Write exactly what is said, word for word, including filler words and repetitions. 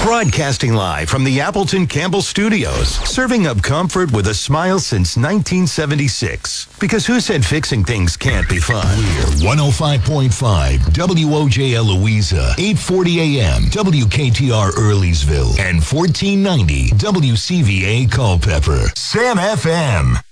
Broadcasting live from the Appleton Campbell Studios, serving up comfort with a smile since nineteen seventy-six. Because who said fixing things can't be fun? We're one oh five point five W O J L Louisa, eight forty A M W K T R Earleysville, and fourteen ninety W C V A Culpeper. Sam F M.